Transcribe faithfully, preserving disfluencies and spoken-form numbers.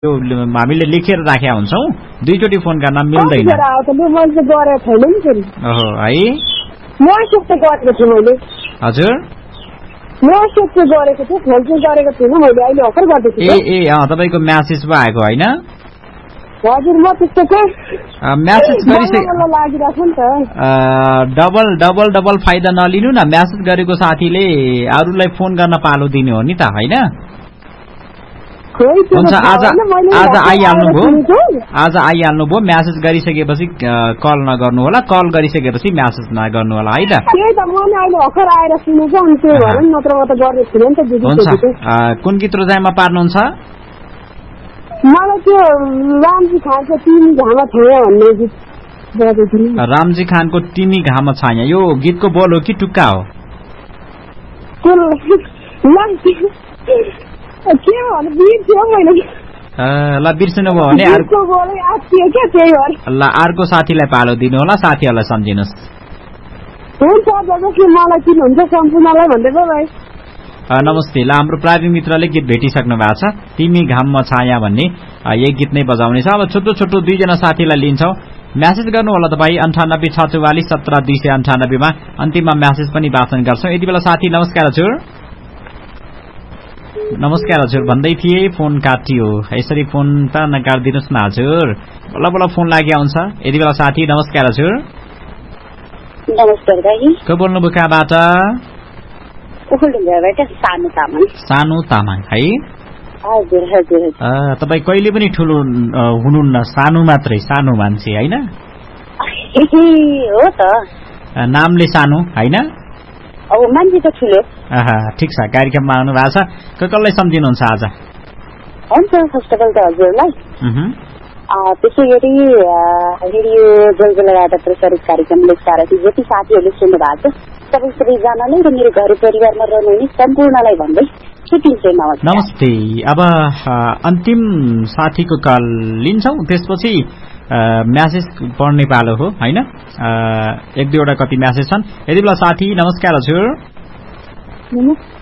त्यो हामीले लेखेर राखेका हुन्छौँ दुईचोटि फोन गर्न मिल्दैन ओहो है हजुर ए ए तपाईँको म्यासेज पो आएको होइन म्यासेज डबल डबल डबल फाइदा नलिनु न म्यासेज गरेको साथीले अरूलाई फोन गर्न पालो दिने हो नि त होइन हुन्छ आज आज आइहाल्नुभयो आज आइहाल्नुभयो म्यासेज गरिसकेपछि कल नगर्नु होला कल गरिसकेपछि म्यासेज नगर्नु होला है त हुन्छ कुन गीत रोजाइमा पार्नुहुन्छ मलाई त्यो रामजी खानको तिमी घाम छाया भन्ने गीत रामजी खानको तिमी घाम छाया यो गीतको बोल हो कि टुक्का हो ल बिर्सिनु भयो भने ल अर्को साथीलाई पालो दिनु होला साथीहरूलाई सम्झिनुहोस् नमस्ते ल हाम्रो प्राविधिक मित्रले गीत भेटिसक्नु भएको छ तिमी घाममा छाया भन्ने यही गीत नै बजाउने छ अब छोटो छोटो दुईजना साथीलाई लिन्छौँ म्यासेज गर्नु होला तपाईँ अन्ठानब्बे छ चौवालिस सत्र दुई सय अन्ठानब्बेमा अन्तिममा म्यासेज पनि वाचन गर्छौँ यति बेला साथी नमस्कार हजुर नमस्कार हजुर भन्दै थिए फोन काटियो यसरी फोन त नकाटिदिनुहोस् न हजुर बल्ल बल्ल फोन लागि आउँछ यति बेला साथी नमस्कार हजुर नमस्कार दाइ को बोल्नुभयो कहाँबाट सानो तामाङ सानो तामाङ है हजुर हजुर तपाईँ कहिले पनि ठुलो हुनुहुन्न सानो मात्रै सानो मान्छे होइन हो त नामले सानो होइन अब मान्छे त ठुलो ठिक छ कार्यक्रममा आउनु भएको छ को कसलाई सम्झिनुहुन्छ आज हुन्छ फर्स्ट अफ अल त हजुरलाई त्यसै गरी रेडियो जलजलाबाट प्रसारित कार्यक्रम लोकसारथी जति साथीहरूले सुन्नु भएको छ सबै सबैजनालाई र मेरो घर परिवारमा रहनुहुने सम्पूर्णलाई भन्दै छुट्टिन्छु नमस्ते नमस्ते अब अन्तिम साथीको कल लिन्छौँ त्यसपछि म्यासेज पढ्ने पालो हो होइन एक दुईवटा कति म्यासेज छन् यति बेला साथी नमस्कार हजुर